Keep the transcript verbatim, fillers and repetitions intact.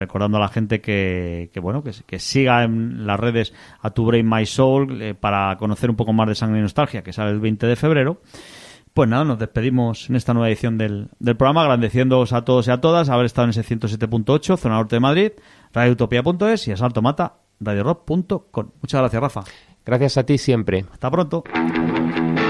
recordando a la gente que, que bueno, que, que siga en las redes a Tu Brain My Soul eh, para conocer un poco más de Sangre y Nostalgia, que sale el veinte de febrero. Pues nada, nos despedimos en esta nueva edición del, del programa, agradeciéndoos a todos y a todas haber estado en ese ciento siete punto ocho, Zona Norte de Madrid, radio utopía punto es y Asalto Mata, radio rock punto com. Muchas gracias, Rafa. Gracias a ti siempre. Hasta pronto.